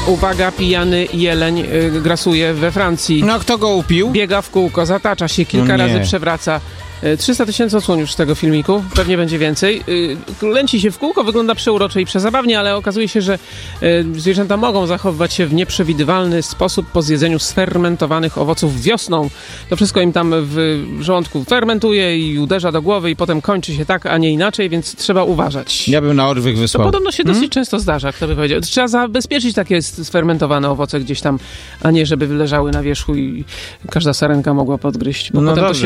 Uwaga, pijany jeleń grasuje we Francji. No, kto go upił? Biega w kółko, zatacza się, kilka razy przewraca. 300 000 odsłon już z tego filmiku, pewnie będzie więcej. Lęci się w kółko, wygląda przeurocze i przezabawnie, ale okazuje się, że zwierzęta mogą zachowywać się w nieprzewidywalny sposób po zjedzeniu sfermentowanych owoców wiosną. To wszystko im tam w żołądku fermentuje i uderza do głowy i potem kończy się tak, a nie inaczej, więc trzeba uważać. Ja bym na Orwych To wysłał. podobno się dosyć często zdarza, kto by powiedział. Trzeba zabezpieczyć takie sfermentowane owoce gdzieś tam, a nie żeby leżały na wierzchu i każda sarenka mogła podgryźć, bo No potem dobrze. to